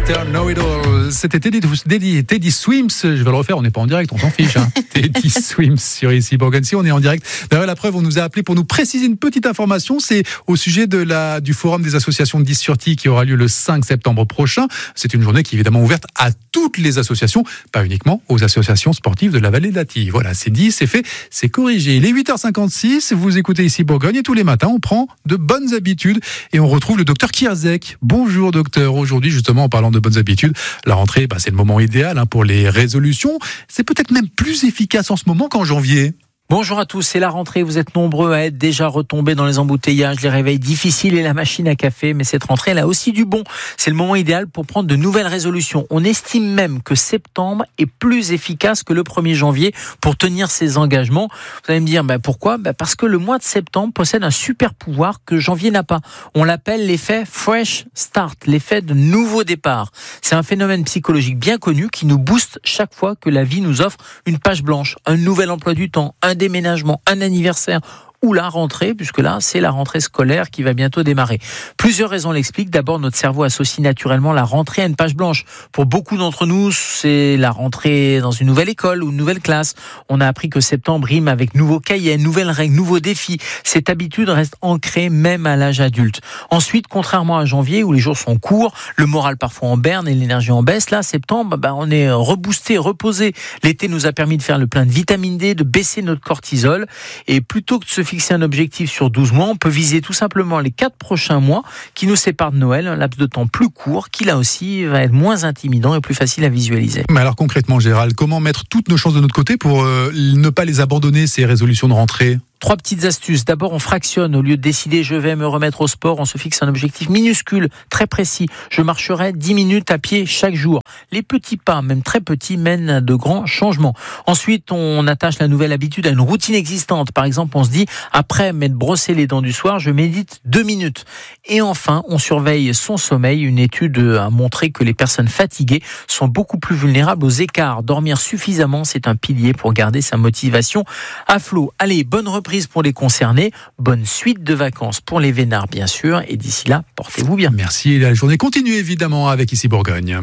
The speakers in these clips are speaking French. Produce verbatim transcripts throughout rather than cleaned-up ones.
mister Know-It-All. C'était Teddy, Teddy, Teddy Swims. Je vais le refaire, on n'est pas en direct, on s'en fiche. Hein. Teddy Swims sur ici Bourgogne. Si on est en direct. D'ailleurs, la preuve, on nous a appelé pour nous préciser une petite information. C'est au sujet de la, du forum des associations de dix sur dix qui aura lieu le cinq septembre prochain. C'est une journée qui est évidemment ouverte à toutes les associations, pas uniquement aux associations sportives de la vallée de la Thie. Voilà, c'est dit, c'est fait, c'est corrigé. Il est huit heures cinquante-six, vous écoutez ici Bourgogne et tous les matins, on prend de bonnes habitudes et on retrouve le docteur Kierzek. Bonjour docteur. Aujourd'hui, justement, en parlant de bonnes habitudes, la rentrée, bah, c'est le moment idéal hein, pour les résolutions. C'est peut-être même plus efficace en ce moment qu'en janvier. Bonjour à tous, c'est la rentrée, vous êtes nombreux à être déjà retombés dans les embouteillages, les réveils difficiles et la machine à café, mais cette rentrée, elle a aussi du bon. C'est le moment idéal pour prendre de nouvelles résolutions. On estime même que septembre est plus efficace que le premier janvier pour tenir ses engagements. Vous allez me dire, bah pourquoi ? Bah parce que le mois de septembre possède un super pouvoir que janvier n'a pas. On l'appelle l'effet Fresh Start, l'effet de nouveau départ. C'est un phénomène psychologique bien connu qui nous booste chaque fois que la vie nous offre une page blanche, un nouvel emploi du temps, un déménagement, un anniversaire ou la rentrée, puisque là, c'est la rentrée scolaire qui va bientôt démarrer. Plusieurs raisons l'expliquent. D'abord, notre cerveau associe naturellement la rentrée à une page blanche. Pour beaucoup d'entre nous, c'est la rentrée dans une nouvelle école ou une nouvelle classe. On a appris que septembre rime avec nouveaux cahiers, nouvelles règles, nouveaux défis. Cette habitude reste ancrée même à l'âge adulte. Ensuite, contrairement à janvier, où les jours sont courts, le moral parfois en berne et l'énergie en baisse, là, septembre, ben, on est reboosté, reposé. L'été nous a permis de faire le plein de vitamine D, de baisser notre cortisol. Et plutôt que de se fixer un objectif sur douze mois, on peut viser tout simplement les quatre prochains mois qui nous séparent de Noël, un laps de temps plus court qui là aussi va être moins intimidant et plus facile à visualiser. Mais alors concrètement Gérald, comment mettre toutes nos chances de notre côté pour euh, ne pas les abandonner ces résolutions de rentrée ? Trois petites astuces. D'abord, on fractionne. Au lieu de décider je vais me remettre au sport, on se fixe un objectif minuscule, très précis. Je marcherai dix minutes à pied chaque jour. Les petits pas, même très petits, mènent à de grands changements. Ensuite, on attache la nouvelle habitude à une routine existante. Par exemple, on se dit, après m'être brossé les dents du soir, je médite deux minutes. Et enfin, on surveille son sommeil. Une étude a montré que les personnes fatiguées sont beaucoup plus vulnérables aux écarts. Dormir suffisamment, c'est un pilier pour garder sa motivation à flot. Allez, bonne reprise pour les concernés, bonne suite de vacances pour les vénards bien sûr, et d'ici là, portez-vous bien. Merci, la journée continue évidemment avec ici Bourgogne.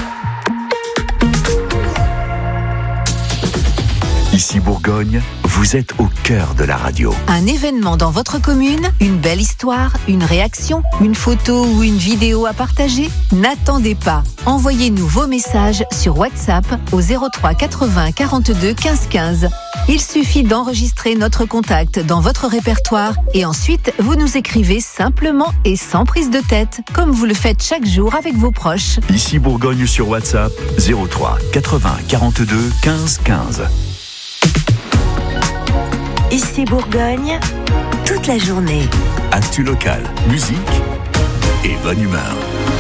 Ici Bourgogne, vous êtes au cœur de la radio. Un événement dans votre commune, une belle histoire, une réaction, une photo ou une vidéo à partager ? N'attendez pas. Envoyez-nous vos messages sur WhatsApp au zéro trois quatre-vingts quarante-deux quinze quinze. Il suffit d'enregistrer notre contact dans votre répertoire et ensuite vous nous écrivez simplement et sans prise de tête, comme vous le faites chaque jour avec vos proches. Ici Bourgogne sur WhatsApp, zéro trois quatre-vingts quarante-deux quinze quinze. Ici Bourgogne, toute la journée. Actu local, musique et bonne humeur.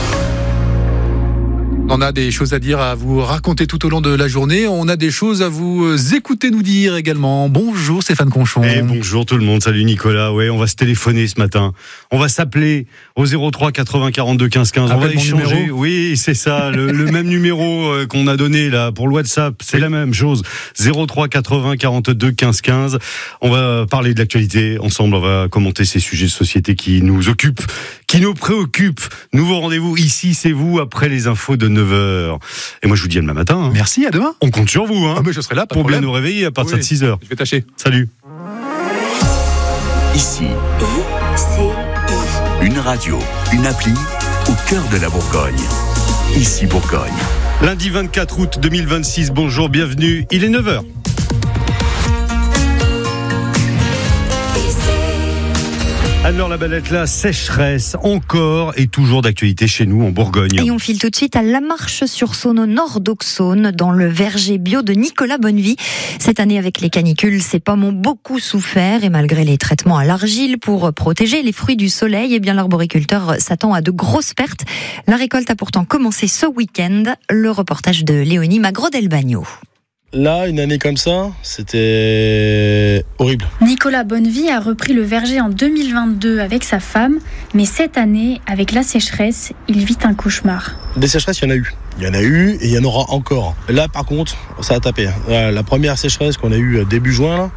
On a des choses à dire, à vous raconter tout au long de la journée. On a des choses à vous écouter nous dire également. Bonjour Stéphane Conchon. Eh, bonjour tout le monde, salut Nicolas. Ouais, on va se téléphoner ce matin. On va s'appeler au zéro trois quatre-vingts quarante-deux quinze quinze. On va échanger. Oui, c'est ça, le, le même numéro qu'on a donné là pour le WhatsApp, c'est la même chose. zéro trois quatre-vingts quarante-deux quinze quinze. On va parler de l'actualité ensemble. On va commenter ces sujets de société qui nous occupent, qui nous préoccupent. Nouveau rendez-vous ici, c'est vous après les infos de neuf heures. Et moi, je vous dis à demain matin. Hein. Merci, à demain. On compte sur vous. Hein, ah, mais je serai là, pas pour de bien nous réveiller à partir oui, de six heures. Je vais tâcher. Salut. Ici, I-C-I. Une radio, une appli au cœur de la Bourgogne. Ici Bourgogne. Lundi vingt-quatre août deux mille vingt-six, bonjour, bienvenue. Il est neuf heures. Alors la balette, la sécheresse, encore et toujours d'actualité chez nous en Bourgogne. Et on file tout de suite à La Marche-sur-Saône, au nord d'Auxonne, dans le verger bio de Nicolas Bonnevie. Cette année, avec les canicules, ces pommes ont beaucoup souffert et malgré les traitements à l'argile pour protéger les fruits du soleil, eh bien l'arboriculteur s'attend à de grosses pertes. La récolte a pourtant commencé ce week-end. Le reportage de Léonie Magro-Delbagno. Là, une année comme ça, c'était horrible. Nicolas Bonnevie a repris le verger en deux mille vingt-deux avec sa femme, mais cette année, avec la sécheresse, il vit un cauchemar. Des sécheresses, il y en a eu. Il y en a eu et il y en aura encore. Là, par contre, ça a tapé. La première sécheresse qu'on a eue début juin, là,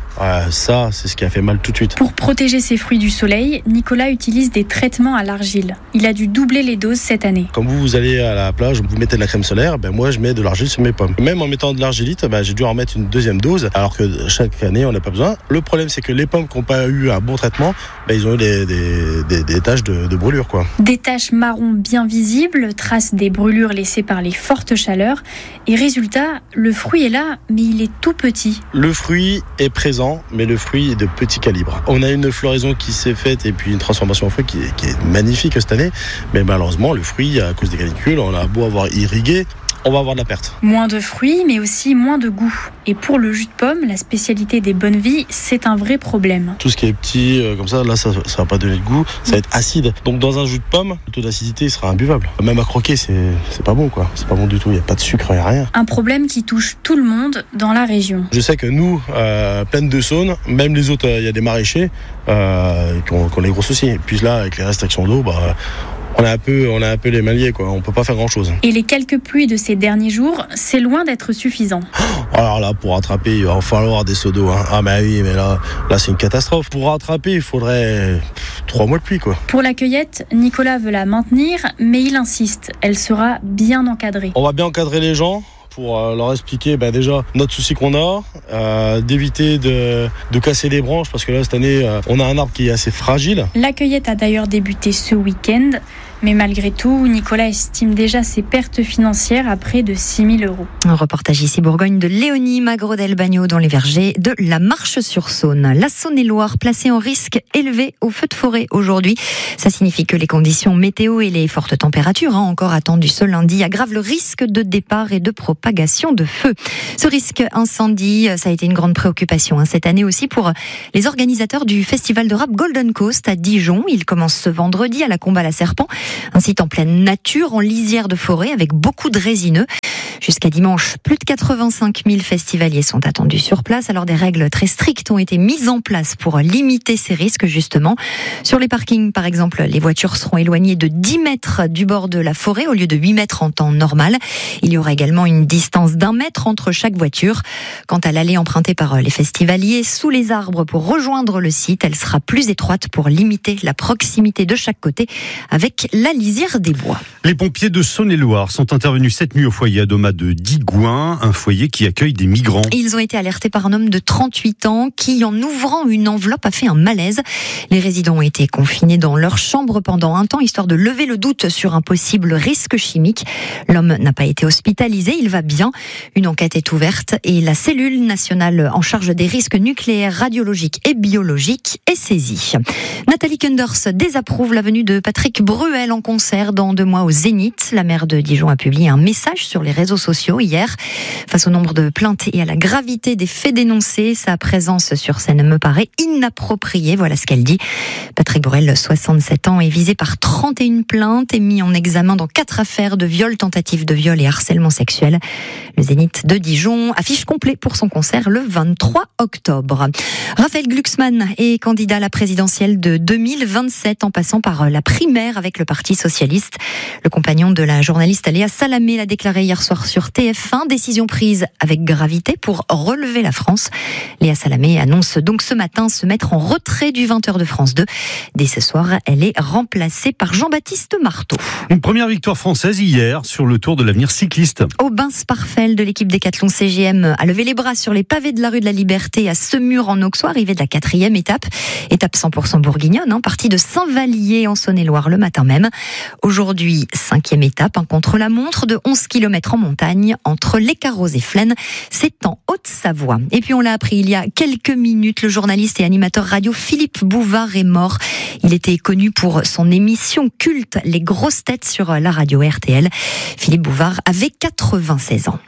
Euh, ça, c'est ce qui a fait mal tout de suite. Pour protéger ses fruits du soleil, Nicolas utilise des traitements à l'argile. Il a dû doubler les doses cette année. Quand vous, vous allez à la plage, vous mettez de la crème solaire, ben moi je mets de l'argile sur mes pommes. Même en mettant de l'argilite, ben j'ai dû en mettre une deuxième dose, alors que chaque année on n'a pas besoin. Le problème c'est que les pommes qui n'ont pas eu un bon traitement, ben, ils ont eu des, des, des, des taches de, de brûlure, quoi. Des taches marron bien visibles, traces des brûlures laissées par les fortes chaleurs. Et résultat, le fruit est là, mais il est tout petit. Le fruit est présent, mais le fruit est de petit calibre. On a une floraison qui s'est faite et puis une transformation en fruit qui est, qui est magnifique cette année, mais malheureusement le fruit, à cause des canicules, on a beau avoir irrigué, on va avoir de la perte. Moins de fruits, mais aussi moins de goût. Et pour le jus de pomme, la spécialité des Bonnes Vies, c'est un vrai problème. Tout ce qui est petit, euh, comme ça, là, ça ne va pas donner de goût, ça va être acide. Donc dans un jus de pomme, le taux d'acidité sera imbuvable. Même à croquer, c'est, c'est pas bon, quoi. C'est pas bon du tout, il n'y a pas de sucre, il n'y a rien. Un problème qui touche tout le monde dans la région. Je sais que nous, euh, Plaine de Saône, même les autres, il euh, y a des maraîchers euh, qui, ont, qui ont des gros soucis. Et puis là, avec les restrictions d'eau, bah... On a un peu, on a un peu les mains liées, quoi. On peut pas faire grand chose. Et les quelques pluies de ces derniers jours, c'est loin d'être suffisant. Alors là, pour rattraper, il va falloir des seaux d'eau. Hein. Ah mais oui, mais là, là c'est une catastrophe. Pour rattraper, il faudrait pff, trois mois de pluie, quoi. Pour la cueillette, Nicolas veut la maintenir, mais il insiste. Elle sera bien encadrée. On va bien encadrer les gens. Pour euh, leur expliquer ben, déjà notre souci qu'on a, euh, d'éviter de, de casser les branches, parce que là cette année euh, on a un arbre qui est assez fragile. La cueillette a d'ailleurs débuté ce week-end, mais malgré tout, Nicolas estime déjà ses pertes financières à près de six mille euros. Un reportage ici Bourgogne de Léonie Magro-Delbagno dans les vergers de la Marche-sur-Saône. La Saône-et-Loire placée en risque élevé au feu de forêt aujourd'hui. Ça signifie que les conditions météo et les fortes températures hein, encore attendues ce lundi aggravent le risque de départ et de propagation de feu. Ce risque incendie, ça a été une grande préoccupation hein, cette année aussi pour les organisateurs du festival de rap Golden Coast à Dijon. Il commence ce vendredi à la Combe-à-la-Serpent, un site en pleine nature, en lisière de forêt avec beaucoup de résineux. Jusqu'à dimanche, plus de quatre-vingt-cinq mille festivaliers sont attendus sur place. Alors des règles très strictes ont été mises en place pour limiter ces risques justement. Sur les parkings par exemple, les voitures seront éloignées de dix mètres du bord de la forêt au lieu de huit mètres en temps normal. Il y aura également une distance d'un mètre entre chaque voiture. Quant à l'allée empruntée par les festivaliers sous les arbres pour rejoindre le site, elle sera plus étroite pour limiter la proximité de chaque côté avec la lisière des bois. Les pompiers de Saône-et-Loire sont intervenus cette nuit au foyer Adoma de Digoin, un foyer qui accueille des migrants. Ils ont été alertés par un homme de trente-huit ans qui, en ouvrant une enveloppe, a fait un malaise. Les résidents ont été confinés dans leur chambre pendant un temps, histoire de lever le doute sur un possible risque chimique. L'homme n'a pas été hospitalisé, il va bien. Une enquête est ouverte et la cellule nationale en charge des risques nucléaires, radiologiques et biologiques est saisie. Nathalie Kunders désapprouve la venue de Patrick Bruel en concert dans deux mois au Zénith. La maire de Dijon a publié un message sur les réseaux sociaux hier. Face au nombre de plaintes et à la gravité des faits dénoncés, sa présence sur scène me paraît inappropriée. Voilà ce qu'elle dit. Patrick Bruel, soixante-sept ans, est visé par trente et une plaintes et mis en examen dans quatre affaires de viol, tentative de viol et harcèlement sexuel. Le Zénith de Dijon affiche complet pour son concert le vingt-trois octobre. Raphaël Glucksmann est candidat à la présidentielle de deux mille vingt-sept en passant par la primaire avec le Parti socialiste. Le compagnon de la journaliste Léa Salamé l'a déclaré hier soir sur T F un. Décision prise avec gravité pour relever la France. Léa Salamé annonce donc ce matin se mettre en retrait du vingt heures de France deux. Dès ce soir, elle est remplacée par Jean-Baptiste Marteau. Une première victoire française hier sur le Tour de l'Avenir cycliste. Aubin Sparfel de l'équipe Décathlon C G M a levé les bras sur les pavés de la rue de la Liberté à Semur en Auxois, arrivé de la quatrième étape. Étape cent pour cent bourguignonne, hein, partie de Saint-Vallier en Saône-et-Loire le matin même. Aujourd'hui, cinquième étape, un contre-la-montre de onze kilomètres en montagne entre Les Carros et Flaine. C'est en Haute-Savoie. Et puis on l'a appris il y a quelques minutes, le journaliste et animateur radio Philippe Bouvard est mort. Il était connu pour son émission culte Les Grosses Têtes sur la radio R T L. Philippe Bouvard avait quatre-vingt-seize ans.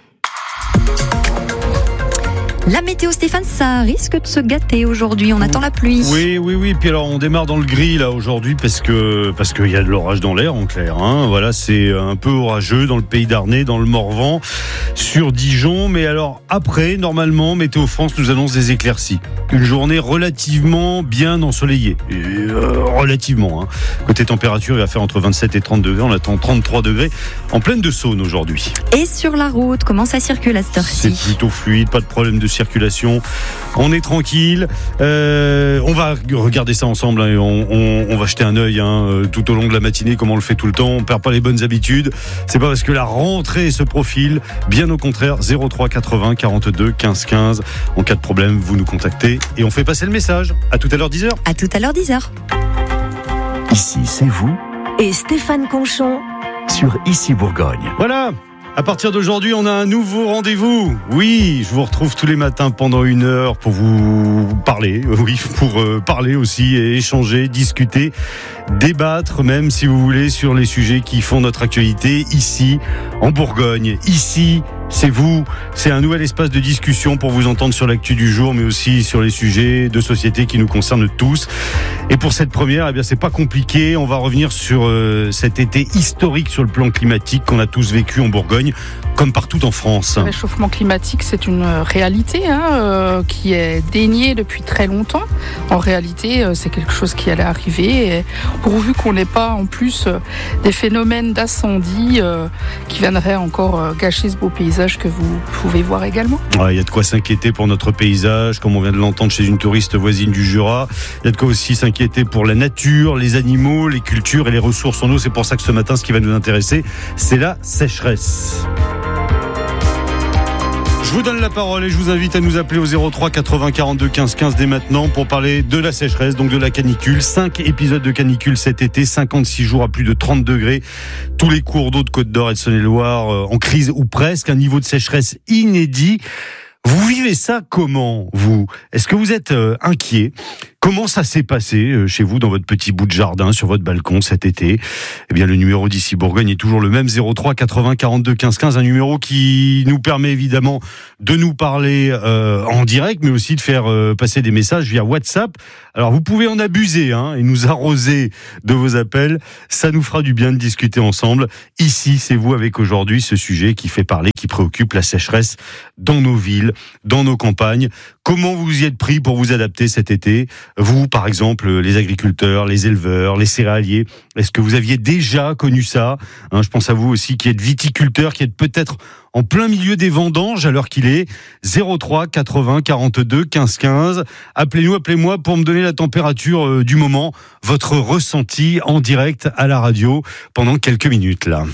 La météo, Stéphane, ça risque de se gâter aujourd'hui. On attend la pluie. Oui, oui, oui. Puis alors, on démarre dans le gris là aujourd'hui parce que parce qu'il y a de l'orage dans l'air en clair. Hein. Voilà, c'est un peu orageux dans le Pays d'Arnay, dans le Morvan, sur Dijon. Mais alors après, normalement, Météo France nous annonce des éclaircies. Une journée relativement bien ensoleillée, euh, relativement. Hein. Côté température, il va faire entre vingt-sept et trente degrés. On attend trente-trois degrés en pleine de Saône aujourd'hui. Et sur la route, comment ça circule à cette heure-ci ? C'est plutôt fluide, pas de problème de circulation. On est tranquille. Euh, on va regarder ça ensemble. Hein, et on, on, on va jeter un œil hein, tout au long de la matinée, comme on le fait tout le temps. On perd pas les bonnes habitudes. C'est pas parce que la rentrée se profile. Bien au contraire. zéro trois quatre-vingts quarante-deux quinze quinze. En cas de problème, vous nous contactez et on fait passer le message. À tout à l'heure dix heures. À tout à l'heure dix heures. Ici, c'est vous Et Stéphane Conchon sur Ici Bourgogne. Voilà. À partir d'aujourd'hui, on a un nouveau rendez-vous. Oui, je vous retrouve tous les matins pendant une heure pour vous parler. Oui, pour euh, parler aussi et échanger, discuter, débattre même si vous voulez sur les sujets qui font notre actualité ici en Bourgogne. Ici, c'est vous, c'est un nouvel espace de discussion pour vous entendre sur l'actu du jour, mais aussi sur les sujets de société qui nous concernent tous. Et pour cette première, eh bien, c'est pas compliqué. On va revenir sur euh, cet été historique sur le plan climatique qu'on a tous vécu en Bourgogne, comme partout en France. Le réchauffement climatique, c'est une réalité hein, euh, qui est déniée depuis très longtemps. En réalité, euh, c'est quelque chose qui allait arriver. Et pourvu qu'on n'ait pas en plus euh, des phénomènes d'incendie euh, qui viendraient encore euh, gâcher ce beau paysage que vous pouvez voir également. Ouais, il y a de quoi s'inquiéter pour notre paysage, comme on vient de l'entendre chez une touriste voisine du Jura. Il y a de quoi aussi s'inquiéter pour la nature, les animaux, les cultures et les ressources en eau. C'est pour ça que ce matin, ce qui va nous intéresser, c'est la sécheresse. Je vous donne la parole et je vous invite à nous appeler au zéro trois quatre-vingts quarante-deux quinze quinze dès maintenant pour parler de la sécheresse, donc de la canicule. Cinq épisodes de canicule cet été, cinquante-six jours à plus de trente degrés. Tous les cours d'eau de Côte-d'Or et de Saône-et-Loire en crise ou presque, un niveau de sécheresse inédit. Vous vivez ça comment, vous ? Est-ce que vous êtes euh, inquiet ? Comment ça s'est passé euh, chez vous, dans votre petit bout de jardin, sur votre balcon cet été ? Eh bien, le numéro d'Ici Bourgogne est toujours le même, zéro trois quatre-vingts quarante-deux quinze quinze, un numéro qui nous permet évidemment de nous parler euh, en direct, mais aussi de faire euh, passer des messages via WhatsApp. Alors, vous pouvez en abuser hein, et nous arroser de vos appels. Ça nous fera du bien de discuter ensemble. Ici, c'est vous avec aujourd'hui ce sujet qui fait parler, qui préoccupe la sécheresse dans nos villes, dans nos campagnes. Comment vous y êtes pris pour vous adapter cet été ? Vous, par exemple, les agriculteurs, les éleveurs, les céréaliers, est-ce que vous aviez déjà connu ça ? hein, Je pense à vous aussi qui êtes viticulteur, qui êtes peut-être en plein milieu des vendanges à l'heure qu'il est. zéro trois quatre-vingts quarante-deux quinze quinze. Appelez-nous, appelez-moi pour me donner la température euh, du moment, votre ressenti en direct à la radio pendant quelques minutes là.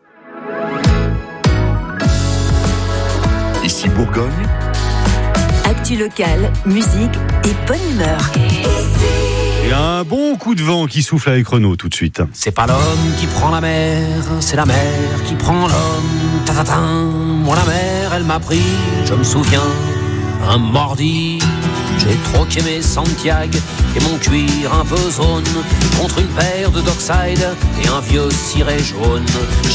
Ici Bourgogne. Actu locale, musique et bonne humeur. Il y a un bon coup de vent qui souffle avec Renaud tout de suite. C'est pas l'homme qui prend la mer, c'est la mer qui prend l'homme. Ta-ta-ta. Moi la mer, elle m'a pris, je me souviens, un mardi. J'ai troqué mes Santiago et mon cuir un peu zone contre une paire de Dockside et un vieux ciré jaune.